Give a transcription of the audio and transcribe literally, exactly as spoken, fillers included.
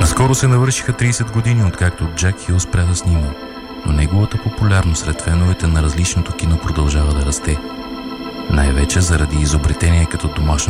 Наскоро се навършиха трийсет години, откакто Джак Хил спря да снима, но неговата популярност сред феновете на различното кино продължава да расте. Най-вече заради изобретения като домашна